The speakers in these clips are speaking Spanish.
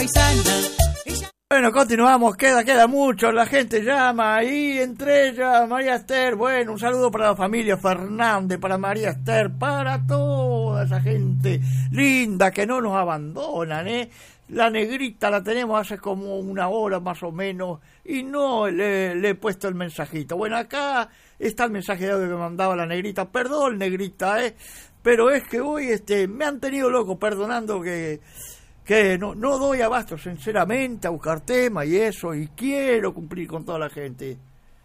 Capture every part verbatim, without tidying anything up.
paisana. Ella... Bueno, continuamos, queda, queda mucho, la gente llama, y entre ellas María Esther. Bueno, un saludo para la familia Fernández, para María Esther, para toda esa gente linda que no nos abandonan, ¿eh? La negrita la tenemos hace como una hora más o menos, y no le, le he puesto el mensajito. Bueno, acá está el mensaje de audio que me mandaba la negrita. Perdón, negrita, ¿eh? Pero es que hoy este, me han tenido loco, perdonando que... que no, no doy abasto sinceramente a buscar temas y eso, y quiero cumplir con toda la gente.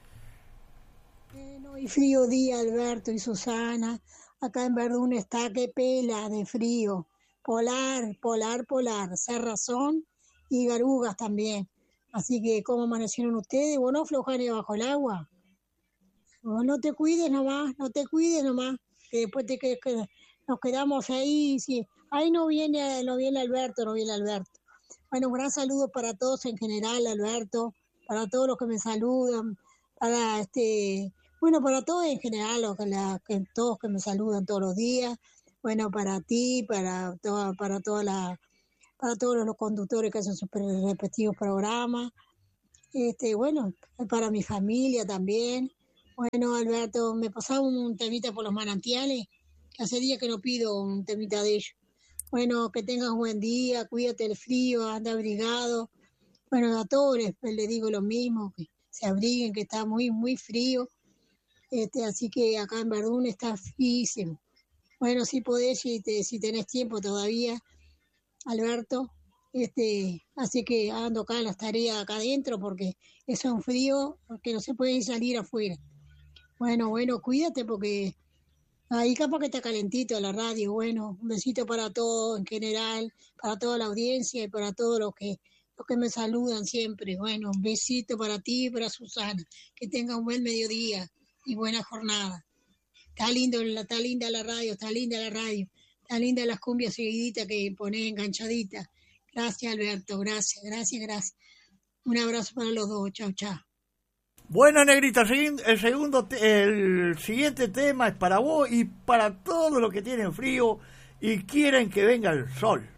Bueno, y frío día, Alberto y Susana. Acá en Verdún está que pela de frío. Polar, polar, polar. Cerrazón y garugas también. Así que, ¿cómo amanecieron ustedes? ¿Vos no aflojan bajo el agua? Vos no te cuides nomás, no te cuides nomás. Que después te que, que nos quedamos ahí, sí. Ahí no viene, no viene Alberto, no viene Alberto. Bueno, un gran saludo para todos en general, Alberto, para todos los que me saludan, para este, bueno, para todos en general, los que la, que, todos que me saludan todos los días. Bueno, para ti, para toda, para toda la, para todos los conductores que hacen sus respectivos programas. Este, bueno, para mi familia también. Bueno, Alberto, me pasaba un temita por los manantiales, que hace días que no pido un temita de ellos. Bueno, que tengas un buen día, cuídate del frío, anda abrigado. Bueno, a todos les, les digo lo mismo, que se abriguen, que está muy, muy frío. Este, así que acá en Verdún está fríísimo. Bueno, si podés, si, te, si tenés tiempo todavía, Alberto. Este, así que ando acá las tareas acá adentro, porque eso es un frío que no se puede salir afuera. Bueno, bueno, cuídate porque... ahí capaz que está calentito la radio. Bueno, un besito para todos en general, para toda la audiencia y para todos los que los que me saludan siempre. Bueno, un besito para ti y para Susana. Que tenga un buen mediodía y buena jornada. Está lindo, está linda la radio, está linda la radio. Está linda las cumbias seguiditas que ponés enganchaditas. Gracias, Alberto, gracias, gracias, gracias. Un abrazo para los dos, chao, chao. Bueno, negrita, el segundo, el siguiente tema es para vos y para todos los que tienen frío y quieren que venga el sol.